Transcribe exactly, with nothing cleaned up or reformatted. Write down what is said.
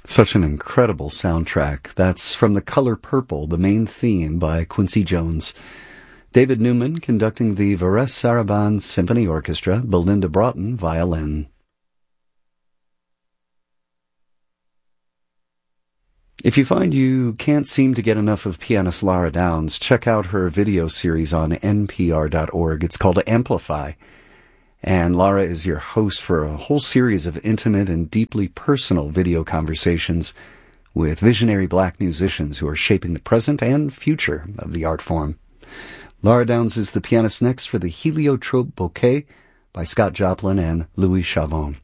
Such an incredible soundtrack. That's from The Color Purple, the main theme by Quincy Jones. David Newman conducting the Vares Sarabande Symphony Orchestra, Belinda Broughton, violin. If you find you can't seem to get enough of pianist Lara Downs, check out her video series on N P R dot org. It's called Amplify. And Lara is your host for a whole series of intimate and deeply personal video conversations with visionary black musicians who are shaping the present and future of the art form. Lara Downs is the pianist next for the Heliotrope Bouquet by Scott Joplin and Louis Chavon.